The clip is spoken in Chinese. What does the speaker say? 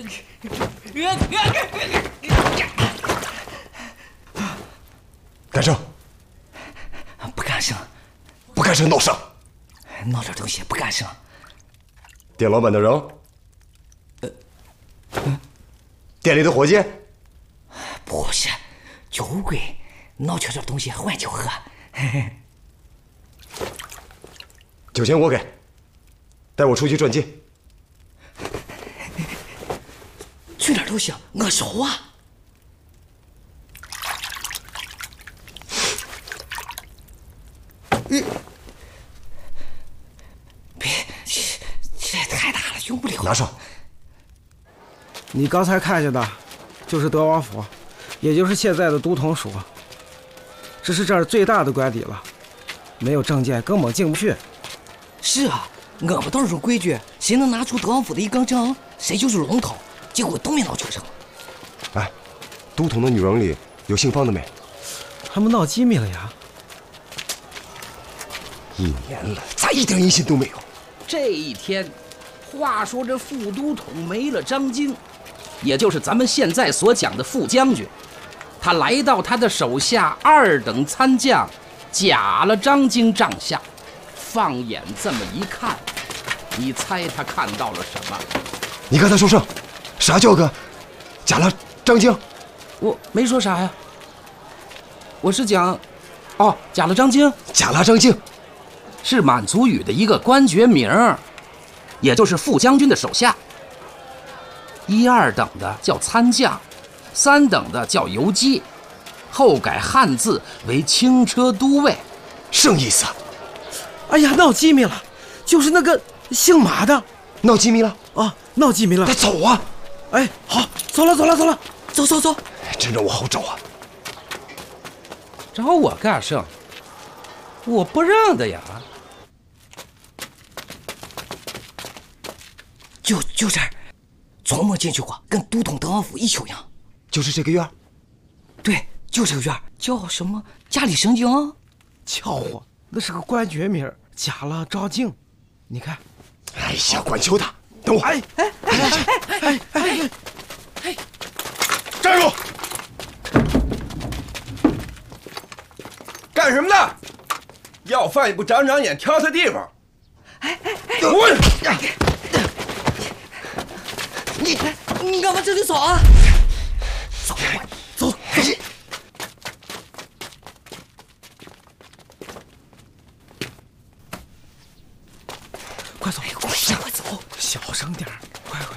干什？ 不干声， 不干声闹啥？ 闹点东西不干声。 店老板的人？店里的伙计？ 不是，酒鬼闹缺点东西换酒喝。 酒钱我给，带我出去转街。 去哪儿都行，我熟啊。别，这太大了，用不了。 拿上。 你刚才看见的，就是德王府，也就是现在的都统署。这是这儿最大的官邸了，没有证件根本进不去。 是啊，我们倒是说规矩，谁能拿出德王府的一根证，谁就是龙头。结果都没闹出成。 哎，都统的女人里有姓方的没？ 还没闹机密了呀 ？1年了，咋一点音信都没有？ 这一天，话说这副都统没了张京，也就是咱们现在所讲的副将军，他来到他的手下2等参将贾了张京帐下，放眼这么一看，你猜他看到了什么？ 你刚才说啥？啥叫个贾了张京？ 我没说啥呀，我是讲，贾了张京。 贾了张京是满族语的一个官爵名，也就是副将军的手下。1、2等的叫参将，3等的叫游击，后改汉字为轻车都尉， 甚意思？ 哎呀，闹机密了，就是那个姓马的。 闹机密了啊！闹机密了， 那走啊！ 哎，好，走了，走。 真让我好找啊！ 找我干甚？我不认得呀。 就这儿，从没进去过，跟都统德王府一球样。 就是这个院？ 对，就这个院，叫什么？家里神经？ 巧活，那是个官爵名，贾了张京。你看。 哎呀，管球的，等我！ 哎， 站住！ 干什么呢？要饭也不长长眼，挑挑地方！滚！ 你干嘛这里走啊？ 走。快走！ 快走！ 小声点，快！